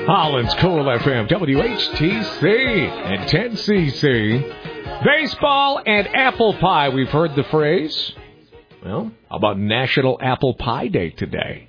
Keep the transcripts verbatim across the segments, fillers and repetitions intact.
Holland's Cool F M, W H T C and ten C C. Baseball and apple pie. We've heard the phrase. Well, how about National Apple Pie Day today?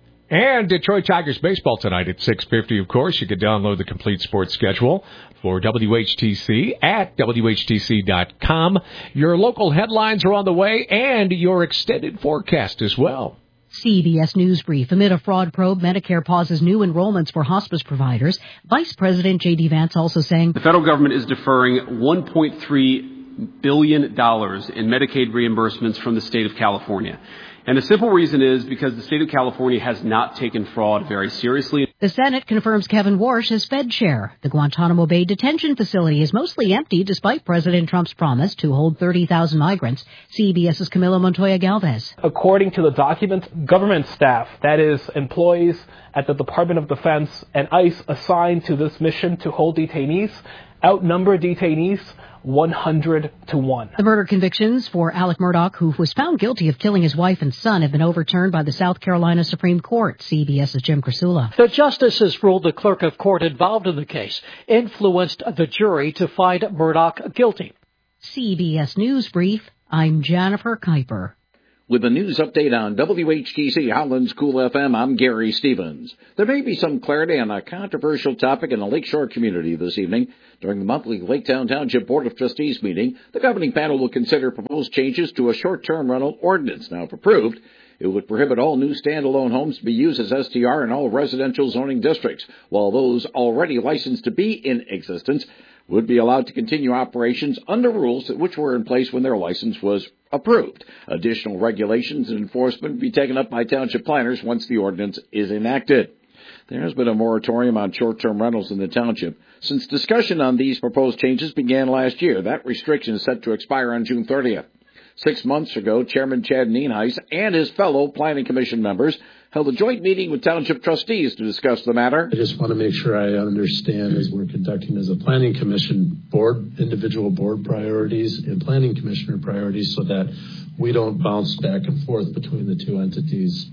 And Detroit Tigers baseball tonight at six fifty, of course. You can download the complete sports schedule for W H T C at W H T C dot com. Your local headlines are on the way, and your extended forecast as well. C B S News Brief. Amid a fraud probe, Medicare pauses new enrollments for hospice providers. Vice President J D. Vance also saying the federal government is deferring one point three billion dollars in Medicaid reimbursements from the state of California. And the simple reason is because the state of California has not taken fraud very seriously. The Senate confirms Kevin Warsh as Fed chair. The Guantanamo Bay detention facility is mostly empty despite President Trump's promise to hold thirty thousand migrants. CBS's Camila Montoya Galvez. According to the documents, government staff, that is, employees at the Department of Defense and ICE assigned to this mission to hold detainees, outnumber detainees one hundred to one. The murder convictions for Alec Murdaugh, who was found guilty of killing his wife and son, have been overturned by the South Carolina Supreme Court. CBS's Jim Krasula. The justices ruled the clerk of court involved in the case influenced the jury to find Murdaugh guilty. C B S News Brief, I'm Jennifer Kuiper. With a news update on W H T C Holland's Cool F M, I'm Gary Stevens. There may be some clarity on a controversial topic in the Lakeshore community this evening. During the monthly Laketown Township Board of Trustees meeting, the governing panel will consider proposed changes to a short-term rental ordinance. Now, if approved, it would prohibit all new standalone homes to be used as S T R in all residential zoning districts, while those already licensed to be in existence would be allowed to continue operations under rules which were in place when their license was approved. Additional regulations and enforcement would be taken up by township planners once the ordinance is enacted. There has been a moratorium on short-term rentals in the township since discussion on these proposed changes began last year. That restriction is set to expire on June thirtieth. Six months ago, Chairman Chad Nienhuis and his fellow Planning Commission members held a joint meeting with township trustees to discuss the matter. I just want to make sure I understand, as we're conducting as a Planning Commission board, individual board priorities and Planning Commissioner priorities, so that we don't bounce back and forth between the two entities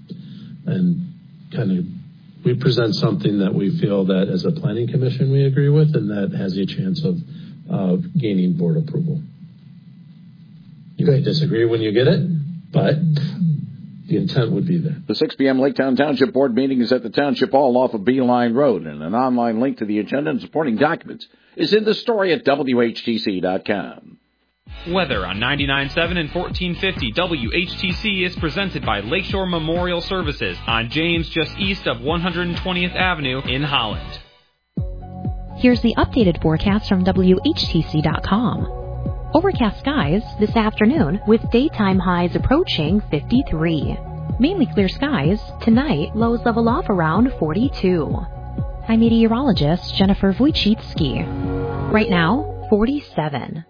and kind of we present something that we feel that as a Planning Commission we agree with and that has a chance of, of gaining board approval. You may disagree when you get it, but the intent would be there. The six p.m. Laketown Township Board meeting is at the Township Hall off of Beeline Road, and an online link to the agenda and supporting documents is in the story at W H T C dot com. Weather on ninety-nine point seven and fourteen fifty W H T C is presented by Lakeshore Memorial Services on James, just east of one hundred twentieth Avenue in Holland. Here's the updated forecast from W H T C dot com. Overcast skies this afternoon with daytime highs approaching fifty-three. Mainly clear skies. Tonight, lows level off around forty-two. I'm meteorologist Jennifer Wojcicki. Right now, forty-seven.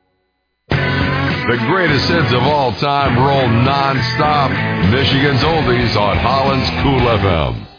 The greatest hits of all time roll non-stop. Michigan's Oldies on Holland's Cool F M.